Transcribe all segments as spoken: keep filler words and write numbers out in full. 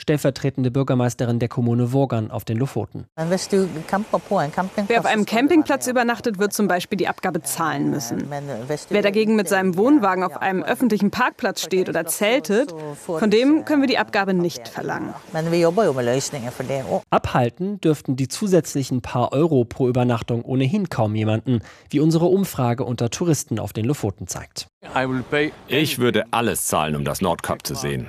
stellvertretende Bürgermeisterin der Kommune Vågan auf den Lofoten. Wer auf einem Campingplatz übernachtet, wird zum Beispiel die Abgabe zahlen müssen. Wer dagegen mit seinem Wohnwagen auf einem öffentlichen Parkplatz steht oder zeltet, von dem können wir die Abgabe nicht verlangen. Abhalten dürften die zusätzlichen paar Euro pro Übernachtung ohnehin kaum jemanden, wie unsere Umfrage unter Touristen auf den Lofoten zeigt. Ich würde alles zahlen, um das Nordkap zu sehen.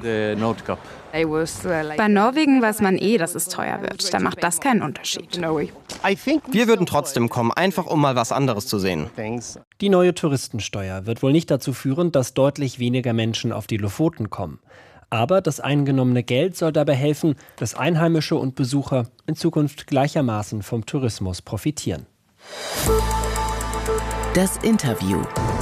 Bei Norwegen weiß man eh, dass es teuer wird. Da macht das keinen Unterschied. Wir würden trotzdem kommen, einfach um mal was anderes zu sehen. Die neue Touristensteuer wird wohl nicht dazu führen, dass deutlich weniger Menschen auf die Lofoten kommen. Aber das eingenommene Geld soll dabei helfen, dass Einheimische und Besucher in Zukunft gleichermaßen vom Tourismus profitieren. Das Interview.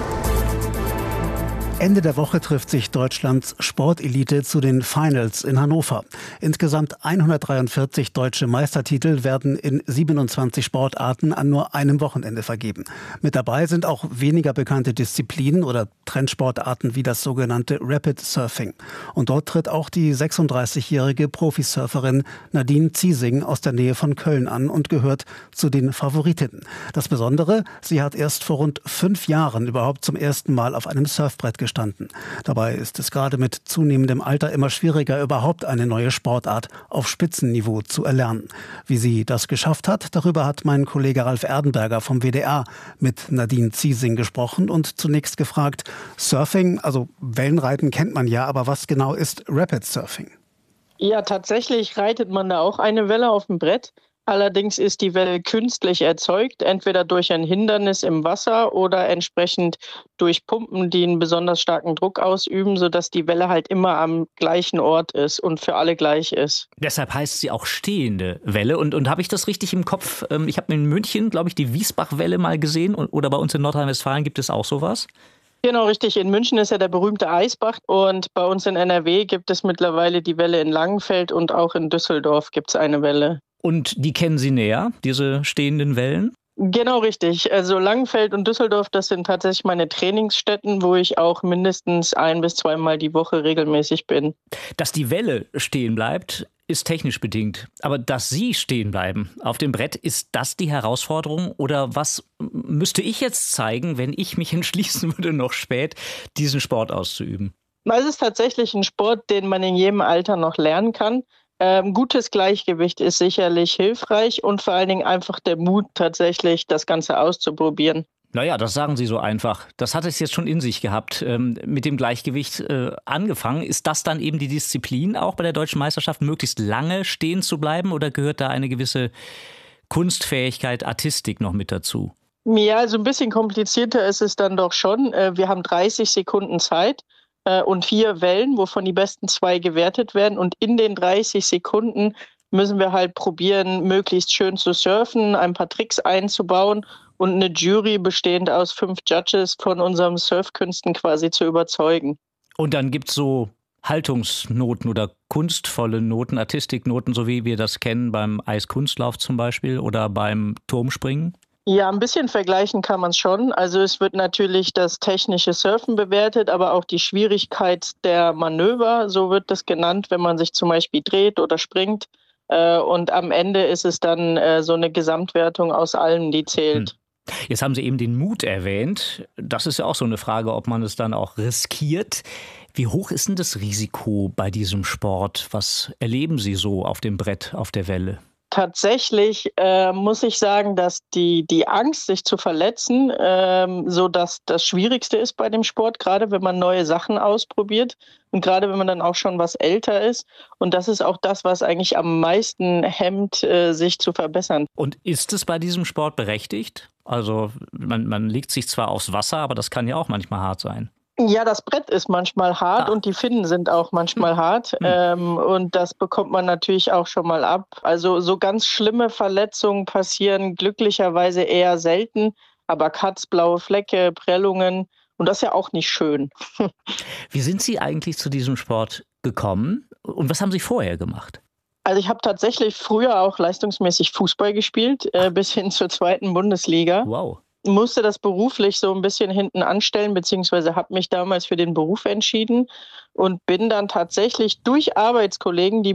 Ende der Woche trifft sich Deutschlands Sportelite zu den Finals in Hannover. Insgesamt hundertdreiundvierzig deutsche Meistertitel werden in siebenundzwanzig Sportarten an nur einem Wochenende vergeben. Mit dabei sind auch weniger bekannte Disziplinen oder Trendsportarten wie das sogenannte Rapid Surfing. Und dort tritt auch die sechsunddreißigjährige Profisurferin Nadine Ziesing aus der Nähe von Köln an und gehört zu den Favoritinnen. Das Besondere, sie hat erst vor rund fünf Jahren überhaupt zum ersten Mal auf einem Surfbrett gestanden. Dabei ist es gerade mit zunehmendem Alter immer schwieriger, überhaupt eine neue Sportart auf Spitzenniveau zu erlernen. Wie sie das geschafft hat, darüber hat mein Kollege Ralf Erdenberger vom W D R mit Nadine Ziesing gesprochen und zunächst gefragt, Surfing, also Wellenreiten kennt man ja, aber was genau ist Rapid Surfing? Ja, tatsächlich reitet man da auch eine Welle auf dem Brett. Allerdings ist die Welle künstlich erzeugt, entweder durch ein Hindernis im Wasser oder entsprechend durch Pumpen, die einen besonders starken Druck ausüben, sodass die Welle halt immer am gleichen Ort ist und für alle gleich ist. Deshalb heißt sie auch stehende Welle. Und, und habe ich das richtig im Kopf? Ich habe in München, glaube ich, die Wiesbach-Welle mal gesehen. Oder bei uns in Nordrhein-Westfalen gibt es auch sowas? Genau, richtig. In München ist ja der berühmte Eisbach und bei uns in N R W gibt es mittlerweile die Welle in Langenfeld und auch in Düsseldorf gibt es eine Welle. Und die kennen Sie näher, diese stehenden Wellen? Genau, richtig. Also Langenfeld und Düsseldorf, das sind tatsächlich meine Trainingsstätten, wo ich auch mindestens ein- bis zweimal die Woche regelmäßig bin. Dass die Welle stehen bleibt, ist technisch bedingt. Aber dass Sie stehen bleiben auf dem Brett, ist das die Herausforderung? Oder was müsste ich jetzt zeigen, wenn ich mich entschließen würde, noch spät diesen Sport auszuüben? Es ist tatsächlich ein Sport, den man in jedem Alter noch lernen kann. Ähm, gutes Gleichgewicht ist sicherlich hilfreich und vor allen Dingen einfach der Mut, tatsächlich das Ganze auszuprobieren. Naja, das sagen Sie so einfach. Das hat es jetzt schon in sich gehabt, ähm, mit dem Gleichgewicht äh, angefangen. Ist das dann eben die Disziplin, auch bei der Deutschen Meisterschaft, möglichst lange stehen zu bleiben? Oder gehört da eine gewisse Kunstfähigkeit, Artistik noch mit dazu? Ja, also ein bisschen komplizierter ist es dann doch schon. Wir haben dreißig Sekunden Zeit und vier Wellen, wovon die besten zwei gewertet werden. Und in den dreißig Sekunden müssen wir halt probieren, möglichst schön zu surfen, ein paar Tricks einzubauen und eine Jury bestehend aus fünf Judges von unseren Surfkünsten quasi zu überzeugen. Und dann gibt es so Haltungsnoten oder kunstvolle Noten, Artistiknoten, so wie wir das kennen beim Eiskunstlauf zum Beispiel oder beim Turmspringen? Ja, ein bisschen vergleichen kann man es schon. Also es wird natürlich das technische Surfen bewertet, aber auch die Schwierigkeit der Manöver, so wird das genannt, wenn man sich zum Beispiel dreht oder springt. Und am Ende ist es dann so eine Gesamtwertung aus allem, die zählt. Hm. Jetzt haben Sie eben den Mut erwähnt. Das ist ja auch so eine Frage, ob man es dann auch riskiert. Wie hoch ist denn das Risiko bei diesem Sport? Was erleben Sie so auf dem Brett, auf der Welle? Tatsächlich äh, muss ich sagen, dass die, die Angst, sich zu verletzen, ähm, so dass das Schwierigste ist bei dem Sport, gerade wenn man neue Sachen ausprobiert und gerade wenn man dann auch schon was älter ist. Und das ist auch das, was eigentlich am meisten hemmt, äh, sich zu verbessern. Und ist es bei diesem Sport berechtigt? Also man, man legt sich zwar aufs Wasser, aber das kann ja auch manchmal hart sein. Ja, das Brett ist manchmal hart ah. und die Finnen sind auch manchmal hm. hart. Hm. Ähm, und das bekommt man natürlich auch schon mal ab. Also so ganz schlimme Verletzungen passieren glücklicherweise eher selten. Aber Cuts, blaue Flecke, Prellungen und das ist ja auch nicht schön. Wie sind Sie eigentlich zu diesem Sport gekommen und was haben Sie vorher gemacht? Also ich habe tatsächlich früher auch leistungsmäßig Fußball gespielt, äh, bis hin zur zweiten Bundesliga. Wow. Musste das beruflich so ein bisschen hinten anstellen, beziehungsweise habe mich damals für den Beruf entschieden und bin dann tatsächlich durch Arbeitskollegen, die